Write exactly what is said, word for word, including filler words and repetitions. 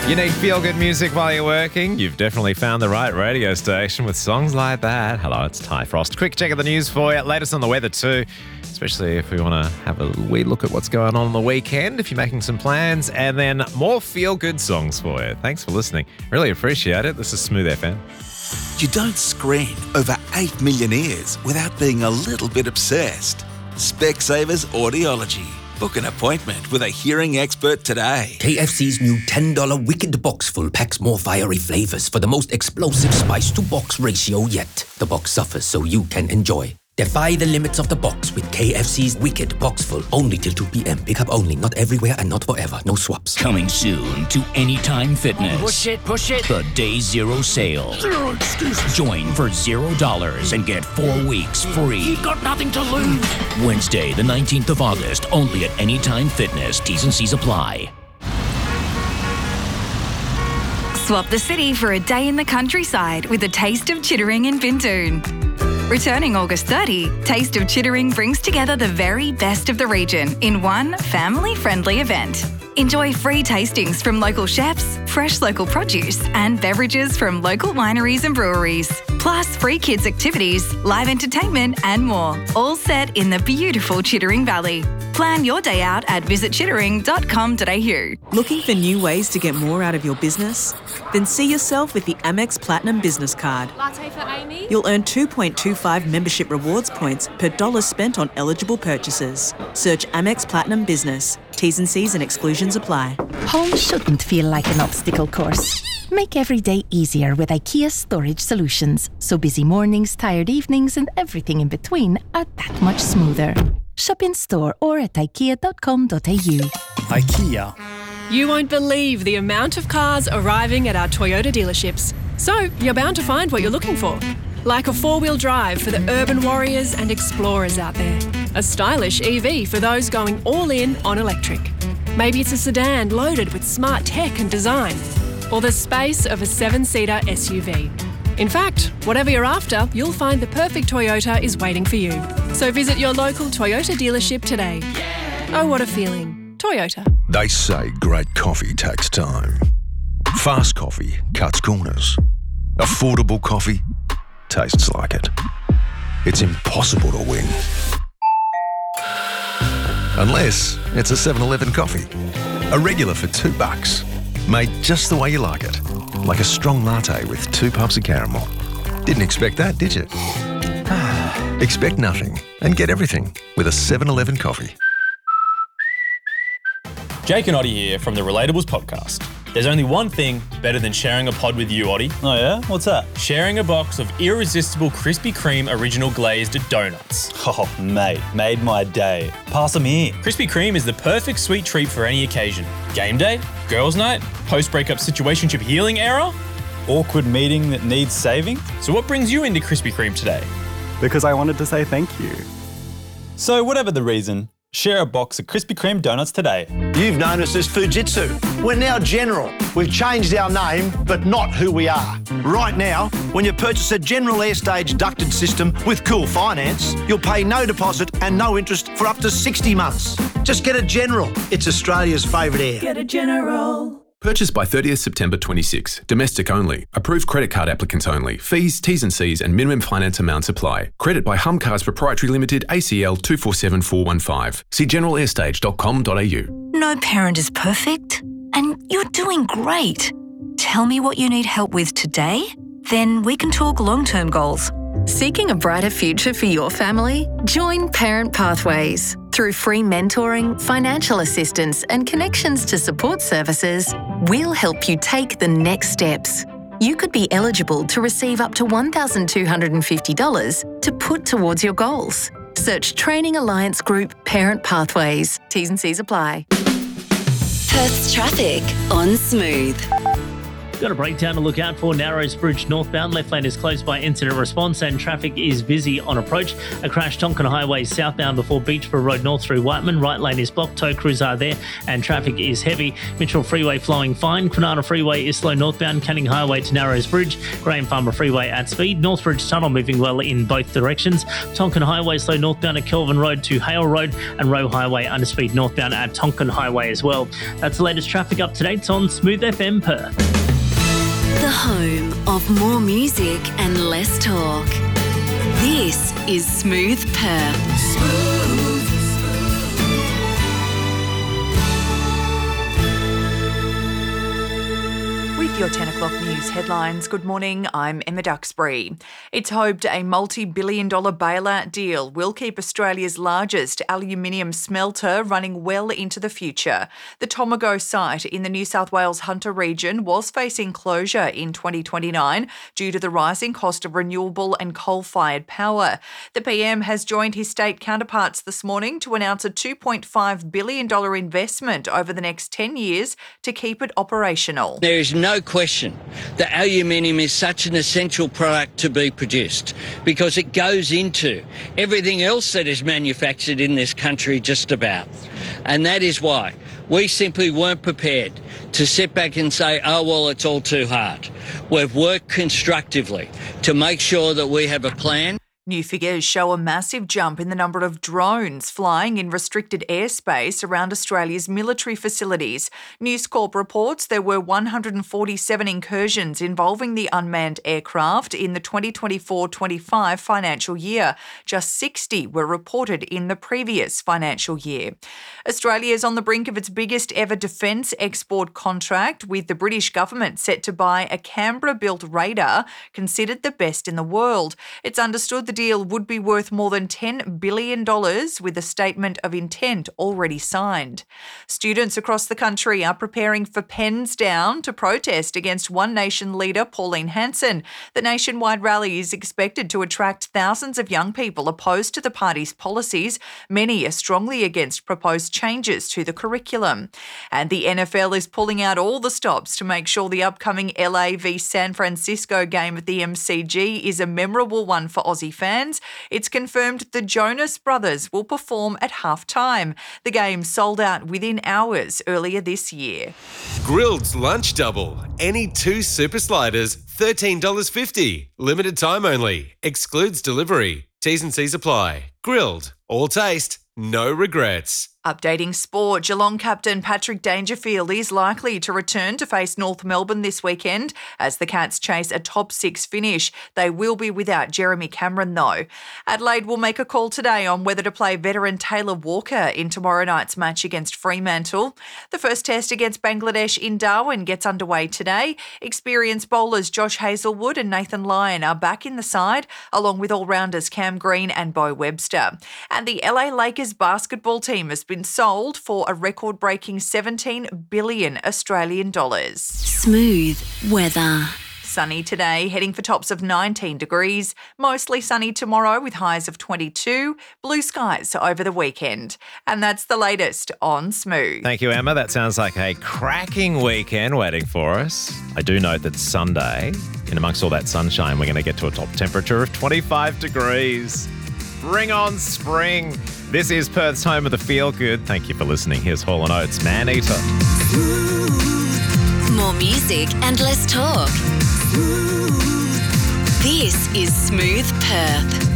You need feel-good music while you're working? You've definitely found the right radio station with songs like that. Hello, it's Ty Frost. Quick check of the news for you. Latest on the weather too, especially if we want to have a wee look at what's going on on the weekend, if you're making some plans, and then more feel-good songs for you. Thanks for listening. Really appreciate it. This is Smooth F M. You don't screen over eight million ears without being a little bit obsessed. Specsavers Audiology. Book an appointment with a hearing expert today. K F C's new ten dollars Wicked Box Full packs more fiery flavours for the most explosive spice-to-box ratio yet. The box suffers so you can enjoy. Defy the limits of the box with K F C's Wicked Box Full. Only till two p.m. Pick up only, not everywhere and not forever. No swaps. Coming soon to Anytime Fitness. Push it, push it. The Day Zero Sale. Zero excuses. Join for zero dollars and get four weeks free. You've got nothing to lose. Wednesday, the nineteenth of August, only at Anytime Fitness. T's and C's apply. Swap the city for a day in the countryside with a taste of Chittering in Bintoon. Returning August thirtieth, Taste of Chittering brings together the very best of the region in one family-friendly event. Enjoy free tastings from local chefs, fresh local produce, and beverages from local wineries and breweries. Plus free kids activities, live entertainment and more, all set in the beautiful Chittering Valley. Plan your day out at visit chittering dot com dot a u. Looking for new ways to get more out of your business? Then see yourself with the Amex Platinum Business Card. Latte for Amy. You'll earn two point two five membership rewards points per dollar spent on eligible purchases. Search Amex Platinum Business. T's and C's and exclusions apply. Home shouldn't feel like an obstacle course. Make every day easier with IKEA Storage Solutions, so busy mornings, tired evenings, and everything in between are that much smoother. Shop in store or at ikea dot com dot a u. IKEA. You won't believe the amount of cars arriving at our Toyota dealerships. So you're bound to find what you're looking for. Like a four-wheel drive for the urban warriors and explorers out there. A stylish E V for those going all in on electric. Maybe it's a sedan loaded with smart tech and design. Or the space of a seven-seater S U V. In fact, whatever you're after, you'll find the perfect Toyota is waiting for you. So visit your local Toyota dealership today. Oh, what a feeling. Toyota. They say great coffee takes time. Fast coffee cuts corners. Affordable coffee tastes like it. It's impossible to win. Unless it's a seven eleven coffee. A regular for two bucks. Made just the way you like it. Like a strong latte with two pumps of caramel. Didn't expect that, did you? Expect nothing and get everything with a seven eleven coffee. Jake and Oddie here from the Relatables podcast. There's only one thing better than sharing a pod with you, Oddie. Oh yeah? What's that? Sharing a box of irresistible Krispy Kreme original glazed donuts. Oh, mate, made my day. Pass them here. Krispy Kreme is the perfect sweet treat for any occasion. Game day, girls' night, post-breakup situationship healing era. Awkward meeting that needs saving. So what brings you into Krispy Kreme today? Because I wanted to say thank you. So whatever the reason, share a box of Krispy Kreme donuts today. You've known us as Fujitsu. We're now General. We've changed our name, but not who we are. Right now, when you purchase a General Airstage ducted system with Cool Finance, you'll pay no deposit and no interest for up to sixty months. Just get a General. It's Australia's favourite air. Get a General. Purchased by thirtieth September twenty-six. Domestic only. Approved credit card applicants only. Fees, T's and C's and minimum finance amounts apply. Credit by Humcars Proprietary Limited, A C L two four seven four one five. See general airstage dot com dot a u. No parent is perfect, and you're doing great. Tell me what you need help with today, then we can talk long-term goals. Seeking a brighter future for your family? Join Parent Pathways. Through free mentoring, financial assistance, and connections to support services, we'll help you take the next steps. You could be eligible to receive up to one thousand two hundred fifty dollars to put towards your goals. Search Training Alliance Group Parent Pathways. T's and C's apply. Perth's traffic on Smooth. Got a breakdown to look out for. Narrows Bridge northbound. Left lane is closed by incident response and traffic is busy on approach. A crash Tonkin Highway southbound before Beachborough Road north through Whiteman. Right lane is blocked. Tow crews are there and traffic is heavy. Mitchell Freeway flowing fine. Kwinana Freeway is slow northbound. Canning Highway to Narrows Bridge. Graham Farmer Freeway at speed. Northbridge Tunnel moving well in both directions. Tonkin Highway slow northbound at Kelvin Road to Hale Road and Roe Highway under speed northbound at Tonkin Highway as well. That's the latest traffic up-to-date on Smooth F M Perth. The home of more music and less talk. This is Smooth Perth. Smooth. With your ten o'clock news headlines, good morning, I'm Emma Duxbury. It's hoped a multi-billion dollar bailout deal will keep Australia's largest aluminium smelter running well into the future. The Tomago site in the New South Wales Hunter region was facing closure in twenty twenty-nine due to the rising cost of renewable and coal-fired power. The P M has joined his state counterparts this morning to announce a two point five billion dollars investment over the next ten years to keep it operational. There is no question that aluminium is such an essential product to be produced because it goes into everything else that is manufactured in this country just about. And that is why we simply weren't prepared to sit back and say, oh, well, it's all too hard. We've worked constructively to make sure that we have a plan. New figures show a massive jump in the number of drones flying in restricted airspace around Australia's military facilities. News Corp reports there were one hundred forty-seven incursions involving the unmanned aircraft in the twenty twenty-four twenty-five financial year. Just sixty were reported in the previous financial year. Australia is on the brink of its biggest ever defence export contract, with the British government set to buy a Canberra-built radar considered the best in the world. It's understood the deal would be worth more than ten billion dollars, with a statement of intent already signed. Students across the country are preparing for pens down to protest against One Nation leader Pauline Hanson. The nationwide rally is expected to attract thousands of young people opposed to the party's policies. Many are strongly against proposed changes to the curriculum. And the N F L is pulling out all the stops to make sure the upcoming L A v San Francisco game at the M C G is a memorable one for Aussie fans. Fans. It's confirmed the Jonas Brothers will perform at halftime. The game sold out within hours earlier this year. Grilled's Lunch Double. Any two super sliders, thirteen dollars fifty. Limited time only. Excludes delivery. T's and C's apply. Grilled. All taste. No regrets. Updating sport, Geelong captain Patrick Dangerfield is likely to return to face North Melbourne this weekend as the Cats chase a top six finish. They will be without Jeremy Cameron though. Adelaide will make a call today on whether to play veteran Taylor Walker in tomorrow night's match against Fremantle. The first test against Bangladesh in Darwin gets underway today. Experienced bowlers Josh Hazlewood and Nathan Lyon are back in the side, along with all-rounders Cam Green and Bo Webster. And the L A Lakers basketball team has been sold for a record-breaking seventeen billion Australian dollars. Smooth weather. Sunny today, heading for tops of nineteen degrees. Mostly sunny tomorrow with highs of twenty-two. Blue skies over the weekend. And that's the latest on Smooth. Thank you, Emma. That sounds like a cracking weekend waiting for us. I do note that Sunday, in amongst all that sunshine, we're going to get to a top temperature of twenty-five degrees. Bring on spring. This is Perth's home of the feel good. Thank you for listening. Here's Hall and Oates, Man Eater. More music and less talk. This is Smooth Perth.